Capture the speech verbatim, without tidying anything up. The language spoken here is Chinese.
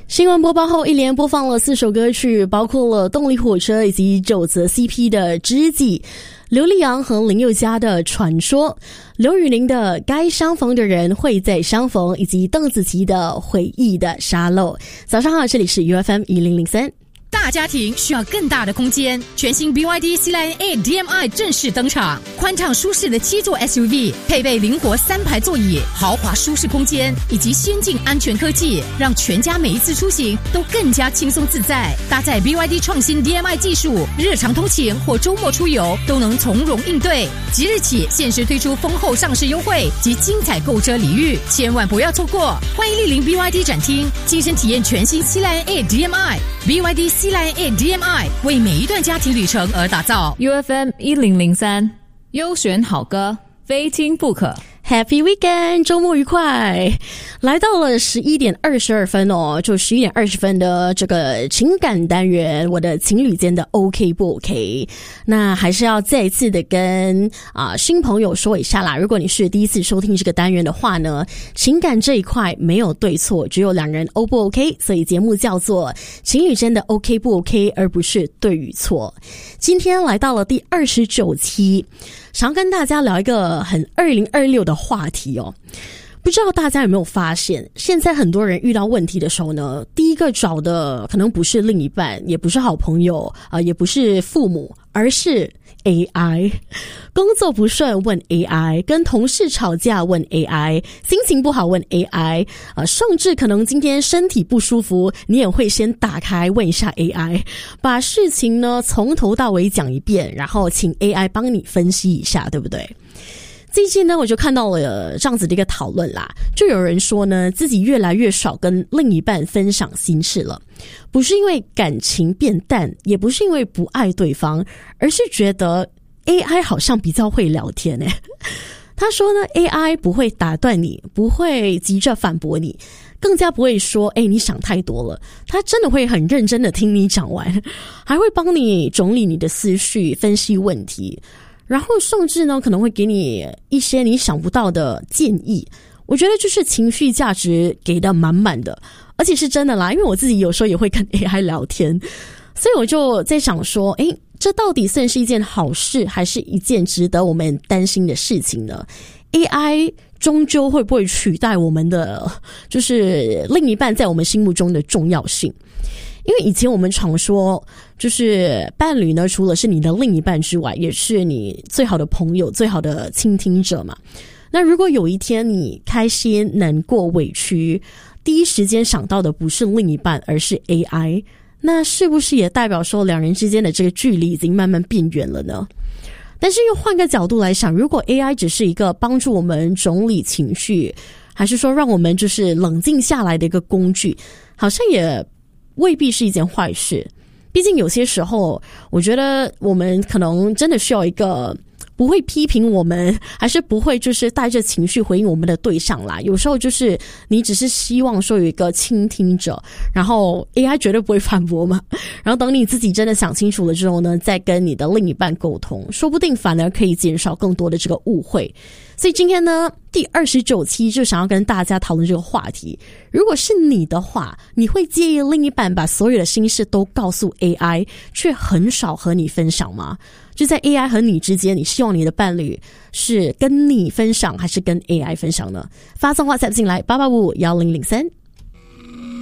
新闻播报后，一连播放了四首歌曲，包括了动力火车以及九泽 C P 的知己，刘力扬和林宥嘉的传说，刘宇宁的该相逢的人会再相逢，以及邓紫棋的回忆的沙漏。早上好，这里是 U F M 一零零三。 大家庭需要更大的空间，全新 B Y D C-Line A D M I 正式登场，宽敞舒适的七座 S U V， 配备灵活三排座椅，豪华舒适空间以及先进安全科技，让全家每一次出行都更加轻松自在。搭载 B Y D 创新 D M I 技术，日常通勤或周末出游都能从容应对。即日起限时推出丰厚上市优惠及精彩购车礼遇，千万不要错过！欢迎莅临 B Y D 展厅，亲身体验全新 C-Line A D M I。 B Y D C-Line A D M I 为每一段家庭旅程而打造。 U F M 一零零三，优选好歌，非听不可。 Happy Weekend， 周末愉快！来到了十一点二十二分哦，就十一点二十分的这个情感单元，我的情侣间的 OK 不 OK？ 那还是要再一次的跟啊、呃、新朋友说一下啦。如果你是第一次收听这个单元的话呢，情感这一块没有对错，只有两人 O 不 OK， 所以节目叫做情侣间的 OK 不 OK， 而不是对与错。今天来到了第二十九期。想要跟大家聊一个很二零二六的话题哦，不知道大家有没有发现，现在很多人遇到问题的时候呢，第一个找的可能不是另一半，也不是好朋友啊、呃，也不是父母，而是 A I。 工作不顺问 A I， 跟同事吵架问 A I， 心情不好问 A I， 呃，甚至可能今天身体不舒服，你也会先打开问一下 A I， 把事情呢从头到尾讲一遍，然后请 A I 帮你分析一下，对不对？最近呢，我就看到了这样子的一个讨论啦，就有人说呢，自己越来越少跟另一半分享心事了，不是因为感情变淡，也不是因为不爱对方，而是觉得 A I 好像比较会聊天诶。他说呢 ，A I 不会打断你，不会急着反驳你，更加不会说诶你想太多了，他真的会很认真的听你讲完，还会帮你整理你的思绪，分析问题。然后甚至呢，可能会给你一些你想不到的建议。我觉得就是情绪价值给的满满的，而且是真的啦。因为我自己有时候也会跟 A I 聊天，所以我就在想说，诶，这到底算是一件好事，还是一件值得我们担心的事情呢？ A I 终究会不会取代我们的，就是另一半在我们心目中的重要性？因为以前我们常说，就是伴侣呢，除了是你的另一半之外，也是你最好的朋友，最好的倾听者嘛。那如果有一天你开心、难过、委屈，第一时间想到的不是另一半，而是 A I， 那是不是也代表说两人之间的这个距离已经慢慢变远了呢？但是又换个角度来想，如果 A I 只是一个帮助我们整理情绪，还是说让我们就是冷静下来的一个工具，好像也未必是一件坏事。毕竟有些时候我觉得我们可能真的需要一个不会批评我们，还是不会就是带着情绪回应我们的对象啦。有时候就是你只是希望说有一个倾听者，然后 A I 绝对不会反驳嘛，然后等你自己真的想清楚了之后呢，再跟你的另一半沟通，说不定反而可以减少更多的这个误会。所以今天呢，第二十九期就想要跟大家讨论这个话题。如果是你的话，你会介意另一半把所有的心事都告诉 A I， 却很少和你分享吗？就在 A I 和你之间，你希望你的伴侣是跟你分享，还是跟 A I 分享呢？发送WhatsApp进来八八五一零零三。